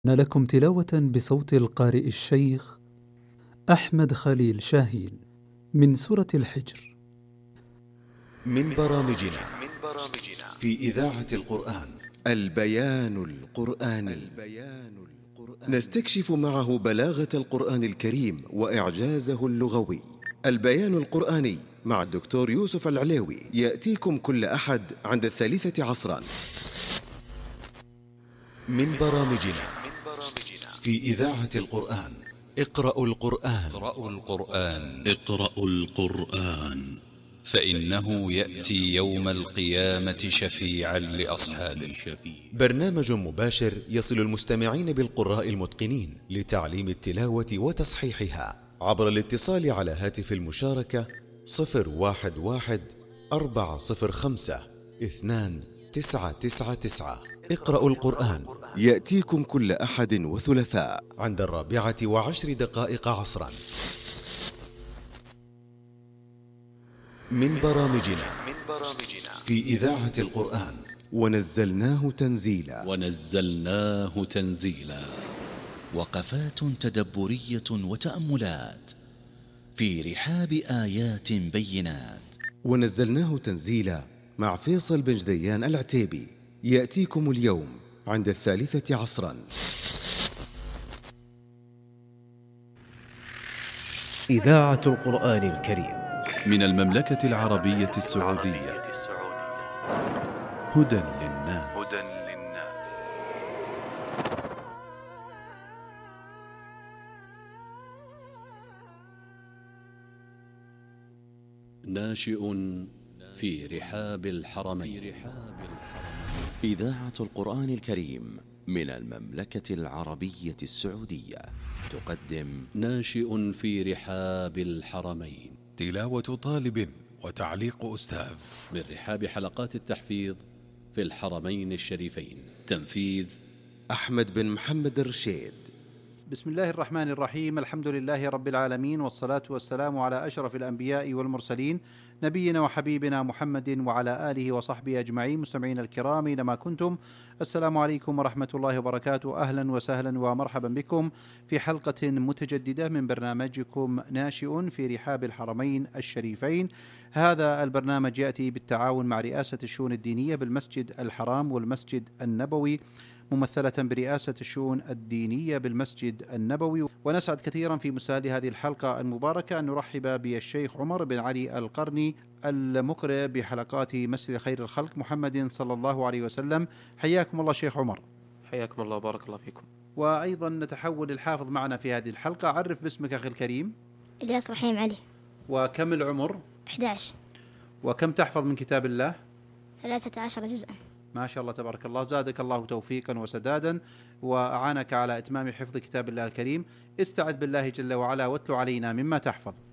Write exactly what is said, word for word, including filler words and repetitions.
لكم تلاوة بصوت القارئ الشيخ أحمد خليل شاهين من سورة الحجر. من برامجنا في إذاعة القرآن البيان القرآني. نستكشف معه بلاغة القرآن الكريم وإعجازه اللغوي. البيان القرآني مع الدكتور يوسف العليوي يأتيكم كل أحد عند الثالثة عصرا. من برامجنا في إذاعة القرآن اقرأوا القرآن اقرأوا القرآن اقرأوا القرآن فإنه يأتي يوم القيامة شفيعا لأصحابه. برنامج مباشر يصل المستمعين بالقراء المتقنين لتعليم التلاوة وتصحيحها عبر الاتصال على هاتف المشاركة صفر واحد واحد أربعة صفر خمسة اثنان تسعة تسعة تسعة. اقرأوا القرآن يأتيكم كل أحد وثلاثاء عند الرابعة وعشر دقائق عصرا. من برامجنا في إذاعة القرآن ونزلناه تنزيلا ونزلناه تنزيلا وقفات تدبرية وتأملات في رحاب آيات بينات. ونزلناه تنزيلا مع فيصل بن جديان العتيبي يأتيكم اليوم عند الثالثة عصرا. إذاعة القرآن الكريم من المملكة العربية السعودية. هدى للناس. ناشئ في رحاب الحرمين. إذاعة القرآن الكريم من المملكة العربية السعودية تقدم ناشئ في رحاب الحرمين، تلاوة طالب وتعليق أستاذ من رحاب حلقات التحفيظ في الحرمين الشريفين. تنفيذ أحمد بن محمد الرشيد. بسم الله الرحمن الرحيم. الحمد لله رب العالمين، والصلاة والسلام على أشرف الأنبياء والمرسلين نبينا وحبيبنا محمد وعلى آله وصحبه أجمعين. مستمعين الكرام أينما كنتم، السلام عليكم ورحمة الله وبركاته. أهلا وسهلا ومرحبا بكم في حلقة متجددة من برنامجكم ناشئ في رحاب الحرمين الشريفين. هذا البرنامج يأتي بالتعاون مع رئاسة الشؤون الدينية بالمسجد الحرام والمسجد النبوي، ممثلة برئاسة الشؤون الدينية بالمسجد النبوي. ونسعد كثيرا في مساعد هذه الحلقة المباركة أن نرحب بالشيخ عمر بن علي القرني المقرئ بحلقات مسجد خير الخلق محمد صلى الله عليه وسلم. حياكم الله شيخ عمر. حياكم الله وبارك الله فيكم. وأيضا نتحول الحافظ معنا في هذه الحلقة. عرف باسمك أخي الكريم. إلياس رحيم علي. وكم العمر؟ أحد عشر. وكم تحفظ من كتاب الله؟ ثلاثة عشر جزءا. ما شاء الله تبارك الله، زادك الله توفيقا وسدادا وأعانك على إتمام حفظ كتاب الله الكريم. استعذ بالله جل وعلا واتل علينا مما تحفظ.